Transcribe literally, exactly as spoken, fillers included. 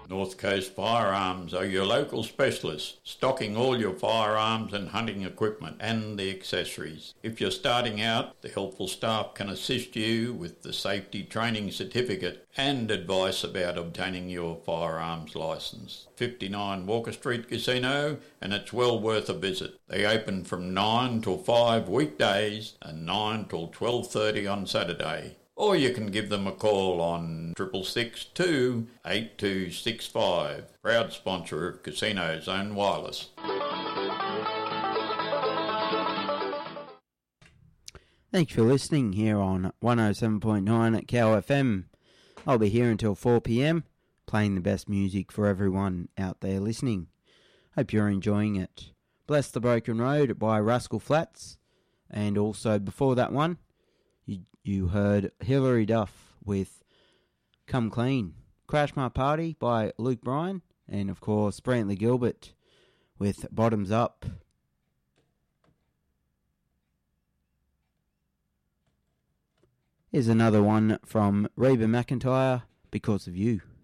North Coast Firearms are your local specialists, stocking all your firearms and hunting equipment and the accessories. If you're starting out, the helpful staff can assist you with the safety training certificate and advice about obtaining your firearms licence. fifty-nine Walker Street Casino, and it's well worth a visit. They open from nine till five weekdays and nine till twelve thirty on Saturday. Or you can give them a call on six six six two, eight two six five. Proud sponsor of Casino Zone Wireless. Thanks for listening here on one oh seven point nine at Cow F M. I'll be here until four p.m, playing the best music for everyone out there listening. Hope you're enjoying it. Bless the Broken Road by Rascal Flatts. And also before that one, You, you heard Hilary Duff with Come Clean. Crash My Party by Luke Bryan. And of course, Brantley Gilbert with Bottoms Up. Here's another one from Reba McEntire, Because of You.